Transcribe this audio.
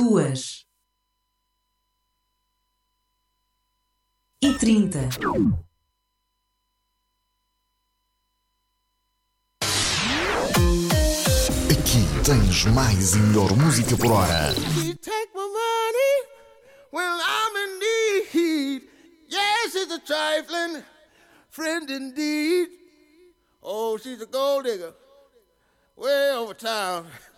2h30. Aqui tens mais e melhor música por hora. Take my money when I'm in need. Yes, it's a trifling friend indeed. Oh, she's a gold digger way over town.